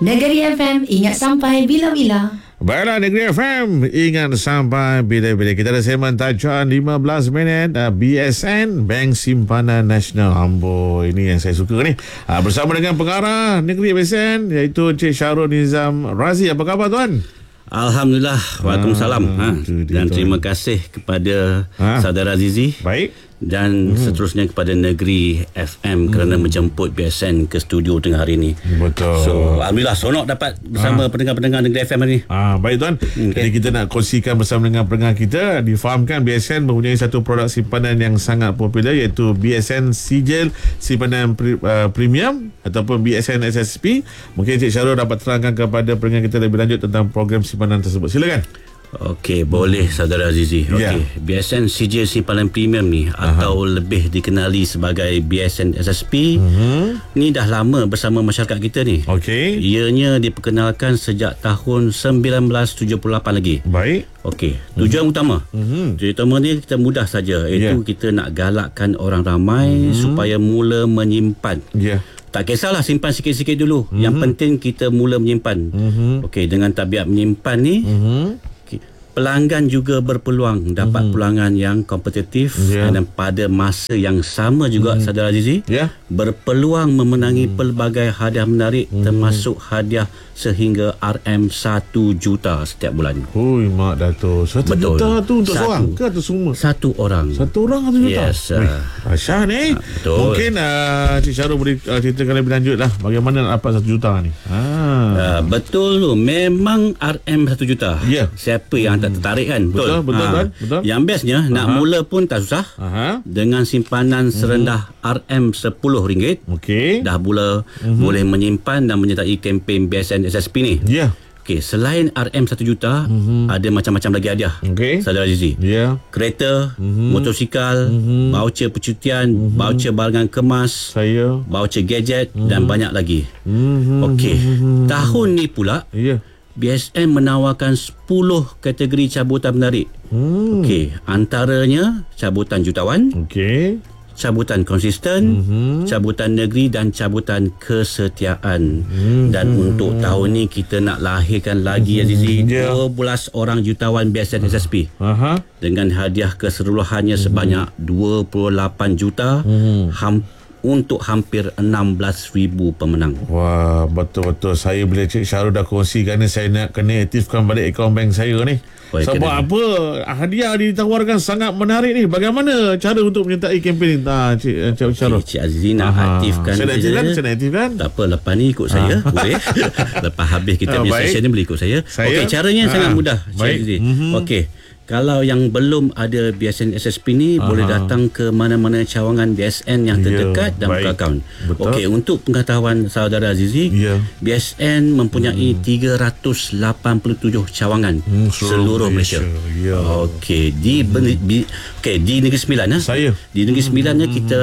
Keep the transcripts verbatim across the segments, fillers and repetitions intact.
Negeri F M, ingat sampai bila-bila. Baiklah, Negeri F M, ingat sampai bila-bila. Kita ada segmen tajuan lima belas minit uh, B S N, Bank Simpanan Nasional. Amboi, ini yang saya suka ni. Uh, bersama dengan pengarah Negeri B S N, iaitu Encik Syahrul Nizam Razi. Apa khabar tuan? Alhamdulillah. Waalaikumsalam. ha, Dan terima kasih kepada ha? saudara Azizi. Baik. Dan hmm. seterusnya kepada Negeri F M hmm. kerana menjemput B S N ke studio tengah hari ini. Betul. So alhamdulillah sonok dapat bersama ha. pendengar-pendengar Negeri F M hari ini. Ah, baik tuan. Okay. Jadi kita nak kongsikan bersama dengan pendengar kita, difahamkan B S N mempunyai satu produk simpanan yang sangat popular, iaitu B S N Sijil Simpanan pre, uh, Premium ataupun B S N S S P. Mungkin Encik Syahrul dapat terangkan kepada pendengar kita lebih lanjut tentang program simpanan tersebut. Silakan. Okey, boleh saudara Azizi. Okey, yeah. B S N Sijil Simpanan Premium ni, Aha. atau lebih dikenali sebagai B S N S S P, uh-huh. ni dah lama bersama masyarakat kita ni. Okey. Ianya diperkenalkan sejak tahun sembilan belas tujuh puluh lapan lagi. Baik. Okey, tujuan uh-huh. utama. Uh-huh. Tujuan utama ni kita mudah saja, iaitu yeah. kita nak galakkan orang ramai uh-huh. supaya mula menyimpan. Ya. Yeah. Tak kisahlah simpan sikit-sikit dulu. Uh-huh. Yang penting kita mula menyimpan. Uh-huh. Okey, dengan tabiat menyimpan ni, uh-huh. pelanggan juga berpeluang dapat mm-hmm. peluangan yang kompetitif, yeah. dan pada masa yang sama juga mm-hmm. saudara Azizi, yeah. berpeluang memenangi mm-hmm. pelbagai hadiah menarik, mm-hmm. termasuk hadiah sehingga R M satu juta setiap bulan. Hui mak Dato', satu Betul. juta tu untuk satu. seorang ke atau semua? Satu orang. Satu orang satu juta? Yes. Uh, Asyah ni. Betul. Mungkin uh, Cik Syahrul boleh uh, ceritakan lebih lanjut lah bagaimana nak dapat satu juta ni. Ha. Uh, betul tu. Memang R M satu juta. Yeah. Siapa yang tak tertarik kan? Betul. Betul, betul, ha. kan? Betul. Yang bestnya, Aha. nak mula pun tak susah. Aha. Dengan simpanan serendah mm-hmm. R M sepuluh ringgit. Okey. Dah mula mm-hmm. boleh menyimpan dan menyertai kempen B S N S S P ni. Ya. Yeah. Okey, selain R M satu juta, mm-hmm. ada macam-macam lagi hadiah. Okey. Saudara Azizi. Ya. Yeah. Kereta, mm-hmm. motosikal, mm-hmm. voucher percutian, mm-hmm. voucher barangan kemas, saya, voucher gadget, mm-hmm. dan banyak lagi. Mm-hmm. Okey. Mm-hmm. Tahun ni pula, ya. Yeah. B S N menawarkan sepuluh kategori cabutan menarik. Hmm. Okey, antaranya cabutan jutawan, okey, cabutan konsisten, mm-hmm. cabutan negeri dan cabutan kesetiaan. Mm-hmm. Dan untuk tahun ni kita nak lahirkan lagi, mm-hmm. Azizi, yeah. dua belas orang jutawan B S N S S P. Aha. Dengan hadiah keseluruhannya mm-hmm. sebanyak dua puluh lapan juta, mm-hmm. hampir untuk hampir enam belas ribu pemenang. Wah, betul-betul. Saya bila Cik Syahrul dah kongsi, kerana saya nak kena aktifkan balik akaun bank saya ni. Baik, sebab kena. Apa? Hadiah ditawarkan sangat menarik ni. Bagaimana cara untuk menyertai kempen ni? Ha, Cik, Cik Syahrul. Okay, Cik Azizi nak Aha. aktifkan. Saya nak aktifkan? Saya nak aktifkan? Tak apa, lepas ni ikut saya. Ha. Boleh. Lepas habis kita punya session ni boleh ikut saya. saya? Okey, caranya ha. sangat mudah, Cik Azizi. Mm-hmm. Okey. Kalau yang belum ada B S N S S P ni, Aha. boleh datang ke mana-mana cawangan B S N yang terdekat, yeah, dan buka akaun. Okey, untuk pengetahuan saudara Azizi, yeah. B S N mempunyai hmm. tiga ratus lapan puluh tujuh cawangan hmm, seluruh Malaysia. Malaysia. Yeah. Okey, di hmm. okey di Negeri Sembilan, ya. Saya. Di Negeri Sembilan hmm. kita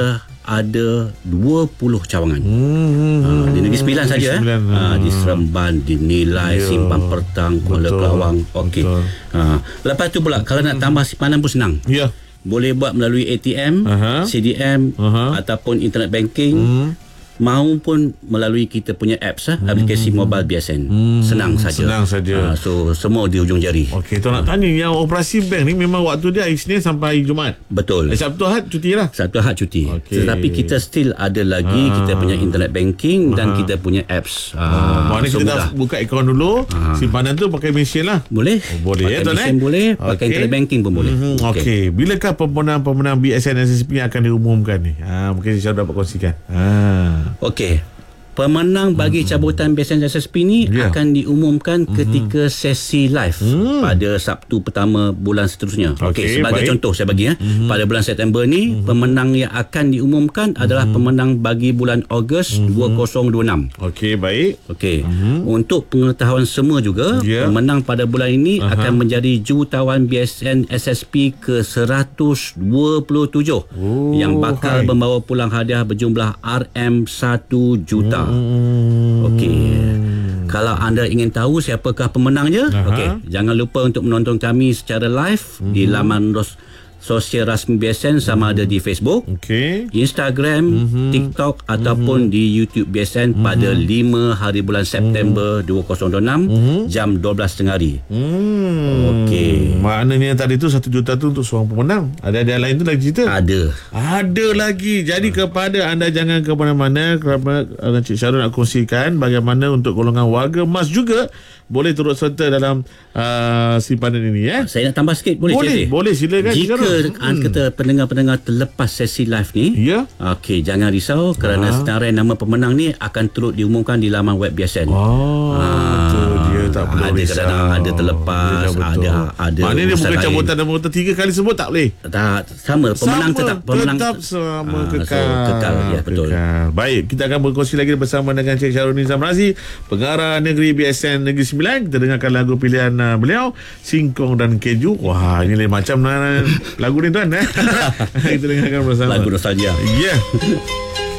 ada dua puluh cawangan. Hmm. Ha, di Negeri Sembilan saja, eh. Ha, di Seremban, di Nilai, yeah. Simpang Pertang, Kuala Kelawang. Okey. Ha, lepas tu pula kalau nak tambah simpanan pun senang. Ya. Yeah. Boleh buat melalui A T M, uh-huh. C D M, uh-huh. ataupun internet banking. Hmm. Maupun melalui kita punya apps, ha? aplikasi hmm. mobile B S N. Hmm. Senang saja. Senang saja. Ha, so semua di ujung jari. Okey, tuan ha. nak tanya, yang operasi bank ni memang waktu dia hari Isnin sampai Jumaat. Betul. Eh, Sabtu Ahad cuti lah. Sabtu Ahad cuti. Okay. Tetapi kita still ada lagi ha. kita punya internet banking ha. dan kita punya apps. Ha. Ha. Maknanya so kita dah buka akaun dulu. Ha. Simpanan tu pakai mesin lah. Boleh. Oh, boleh. Pakai ya, mesin eh? boleh. Okay. Pakai internet banking pun boleh. Mm-hmm. Okey. Okay. Bilakah pemenang-pemenang B S N S S P yang akan diumumkan ni? Ha, mungkin saya dapat kongsikan. Ha. Okey. Pemenang bagi cabutan B S N S S P ni yeah. akan diumumkan mm-hmm. ketika sesi live mm. pada Sabtu pertama bulan seterusnya. Okey, okay, sebagai baik. contoh saya bagi, ya. Mm-hmm. Pada bulan September ni, mm-hmm. pemenang yang akan diumumkan mm-hmm. adalah pemenang bagi bulan Ogos mm-hmm. dua ribu dua puluh enam. Okey, baik. Okey. Mm-hmm. Untuk pengetahuan semua juga, yeah. pemenang pada bulan ini uh-huh. akan menjadi jutawan B S N S S P ke seratus dua puluh tujuh oh, yang bakal hai. membawa pulang hadiah berjumlah R M satu juta. Hmm. Okey. Kalau anda ingin tahu siapakah pemenangnya, okey, jangan lupa untuk menonton kami secara live hmm. di laman ros sosial rasmi B S N sama ada di Facebook, okay. Instagram, mm-hmm. TikTok ataupun mm-hmm. di YouTube B S N mm-hmm. pada lima hari bulan September mm-hmm. dua ribu dua puluh enam mm-hmm. jam dua belas tengah hari. Hmm. Okey. Maknanya tadi tu satu juta tu untuk seorang pemenang. Ada ada lain tu lagi cerita? Ada. Ada lagi. Jadi hmm. kepada anda jangan ke mana-mana kerana Encik Syarul nak kongsikan bagaimana untuk golongan warga emas juga boleh turut serta dalam uh, simpanan ini ya. Saya nak tambah sikit boleh? Boleh, Cik? boleh silakan. Jika hmm. kata pendengar-pendengar terlepas sesi live ni, ya. Okey, jangan risau kerana senarai nama pemenang ni akan turut diumumkan di laman web B S N. Oh, ah, tu dia tak perlu ada risau. Kadang ada terlepas, ya, ada ada. Maknanya dia bukan cabutan nombor tiga kali sebut tak boleh. Tak, sama pemenang sama, tetap pemenang tetap sama ah, kekal. So, kekal ya, betul. Kekal. Baik, kita akan berkongsi lagi bersama dengan Encik Syarul Nizam Razi, Pengarah Negeri B S N Negeri Sembilan. Kita dengarkan lagu pilihan uh, beliau, Singkong dan Keju. Wah, ini lain macam uh, lagu ni tuan eh. Kita dengarkan bersama. Lagu nostalgia. Ya. Yeah.